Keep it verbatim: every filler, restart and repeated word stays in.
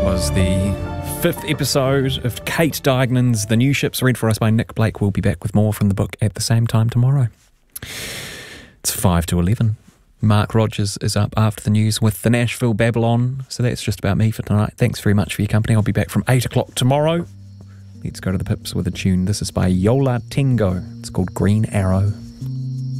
Was the fifth episode of Kate Diagnon's The New Ships, read for us by Nick Blake. We'll be back with more from the book at the same time tomorrow. It's five to eleven. Mark Rogers is up after the news with the Nashville Babylon. So that's just about me for tonight. Thanks very much for your company. I'll be back from eight o'clock tomorrow. Let's go to the Pips with a tune. This is by Yola Tengo. It's called Green Arrow.